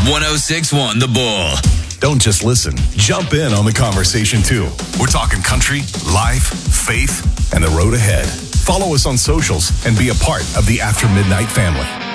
1061 The Bull. Don't just listen. Jump in on the conversation, too. We're talking country, life, faith, and the road ahead. Follow us on socials and be a part of the After Midnight family.